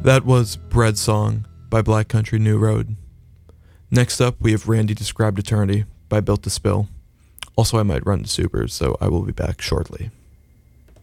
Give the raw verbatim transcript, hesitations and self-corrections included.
That was Bread Song by Black Country New Road. Next up, we have Randy Described Eternity by Built to Spill. Also, I might run to Supers, so I will be back shortly.